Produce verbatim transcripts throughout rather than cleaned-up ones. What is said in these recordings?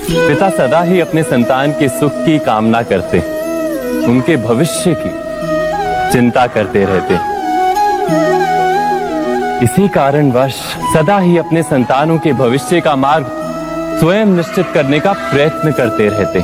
पिता सदा ही अपने संतान के सुख की कामना करते, उनके भविष्य की चिंता करते रहते। इसी कारणवश सदा ही अपने संतानों के भविष्य का मार्ग स्वयं निश्चित करने का प्रयत्न करते रहते।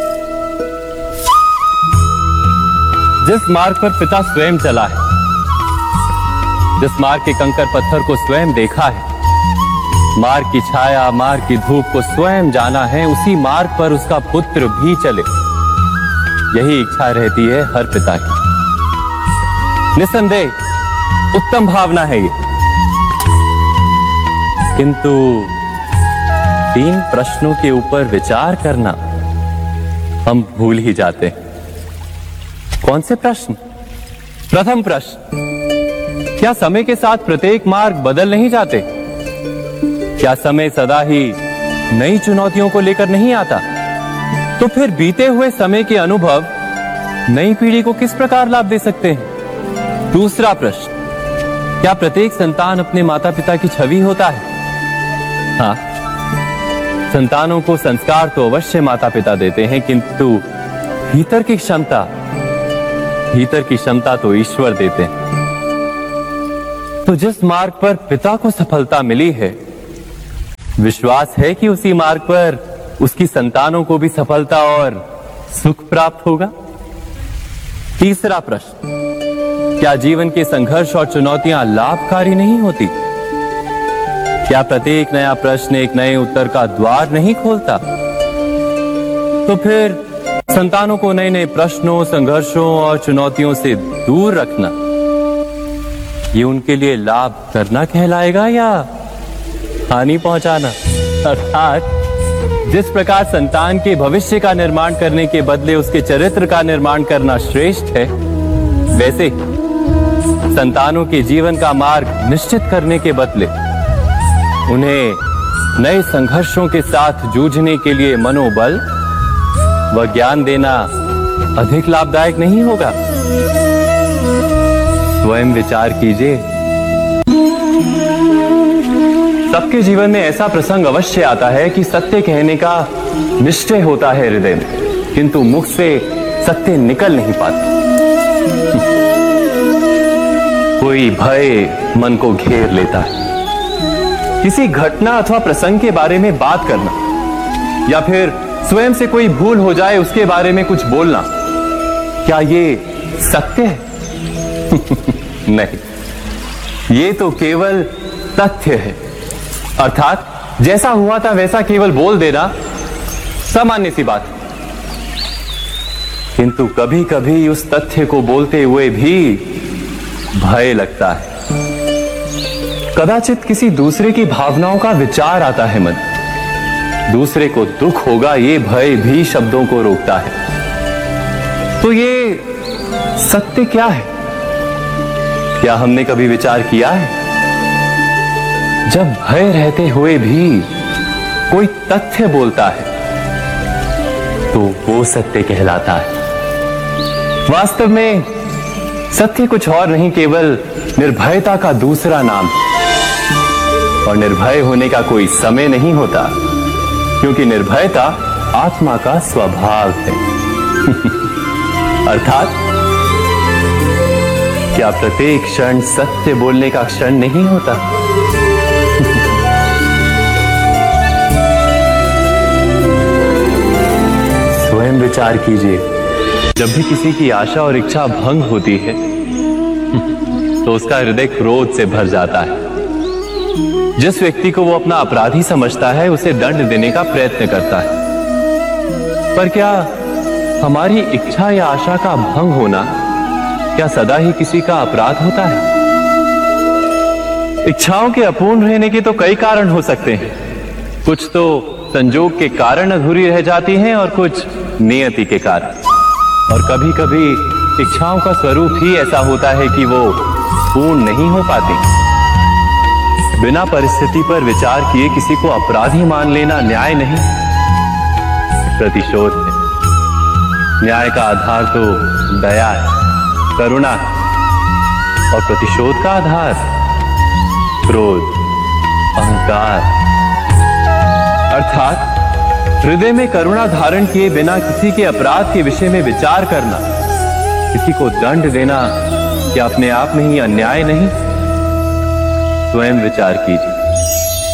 जिस मार्ग पर पिता स्वयं चला है, जिस मार्ग के कंकर पत्थर को स्वयं देखा है, मार्ग की छाया, मार्ग की धूप को स्वयं जाना है, उसी मार्ग पर उसका पुत्र भी चले, यही इच्छा रहती है हर पिता की। निसंदेह उत्तम भावना है ये, किंतु तीन प्रश्नों के ऊपर विचार करना हम भूल ही जाते हैं। कौन से प्रश्न? प्रथम प्रश्न, क्या समय के साथ प्रत्येक मार्ग बदल नहीं जाते? क्या समय सदा ही नई चुनौतियों को लेकर नहीं आता? तो फिर बीते हुए समय के अनुभव नई पीढ़ी को किस प्रकार लाभ दे सकते हैं? दूसरा प्रश्न, क्या प्रत्येक संतान अपने माता पिता की छवि होता है? हाँ, संतानों को संस्कार तो अवश्य माता पिता देते हैं, किंतु भीतर की क्षमता भीतर की क्षमता तो ईश्वर देते हैं। तो जिस मार्ग पर पिता को सफलता मिली है, विश्वास है कि उसी मार्ग पर उसकी संतानों को भी सफलता और सुख प्राप्त होगा। तीसरा प्रश्न, क्या जीवन के संघर्ष और चुनौतियां लाभकारी नहीं होती? क्या प्रत्येक नया प्रश्न एक नए उत्तर का द्वार नहीं खोलता? तो फिर संतानों को नए नए प्रश्नों, संघर्षों और चुनौतियों से दूर रखना, ये उनके लिए लाभ करना कहलाएगा या हानि पहुंचाना? अर्थात जिस प्रकार संतान के भविष्य का निर्माण करने के बदले उसके चरित्र का निर्माण करना श्रेष्ठ है, वैसे संतानों के जीवन का मार्ग निश्चित करने के बदले उन्हें नए संघर्षों के साथ जूझने के लिए मनोबल व ज्ञान देना अधिक लाभदायक नहीं होगा? स्वयं विचार कीजिए। सबके जीवन में ऐसा प्रसंग अवश्य आता है कि सत्य कहने का निश्चय होता है हृदय में, किंतु मुख से सत्य निकल नहीं पाता। कोई भय मन को घेर लेता है। किसी घटना अथवा प्रसंग के बारे में बात करना या फिर स्वयं से कोई भूल हो जाए उसके बारे में कुछ बोलना, क्या ये सत्य है? नहीं, ये तो केवल तथ्य है। अर्थात जैसा हुआ था वैसा केवल बोल देना सामान्य सी बात। किंतु कभी कभी उस तथ्य को बोलते हुए भी भय लगता है। कदाचित किसी दूसरे की भावनाओं का विचार आता है मन, दूसरे को दुख होगा, ये भय भी शब्दों को रोकता है। तो ये सत्य क्या है? क्या हमने कभी विचार किया है? जब भय रहते हुए भी कोई तथ्य बोलता है तो वो सत्य कहलाता है। वास्तव में सत्य कुछ और नहीं, केवल निर्भयता का दूसरा नाम है। और निर्भय होने का कोई समय नहीं होता, क्योंकि निर्भयता आत्मा का स्वभाव है। अर्थात क्या प्रत्येक क्षण सत्य बोलने का क्षण नहीं होता? स्वयं विचार कीजिए। जब भी किसी की आशा और इच्छा भंग होती है तो उसका हृदय क्रोध से भर जाता है। जिस व्यक्ति को वो अपना अपराधी समझता है उसे दंड देने का प्रयत्न करता है। पर क्या हमारी इच्छा या आशा का भंग होना क्या सदा ही किसी का अपराध होता है? इच्छाओं के अपूर्ण रहने के तो कई कारण हो सकते हैं। कुछ तो संजोग के कारण अधूरी रह जाती हैं और कुछ नियति के कारण। और कभी कभी इच्छाओं का स्वरूप ही ऐसा होता है कि वो पूर्ण नहीं हो पाती। बिना परिस्थिति पर विचार किए किसी को अपराधी मान लेना न्याय नहीं, प्रतिशोध है। न्याय का आधार तो दया है, करुणा है, और प्रतिशोध का आधार क्रोध, अहंकार। अर्थात हृदय में करुणा धारण किए बिना किसी के अपराध के विषय में विचार करना, किसी को दंड देना क्या अपने आप में ही अन्याय नहीं? स्वयं विचार कीजिए।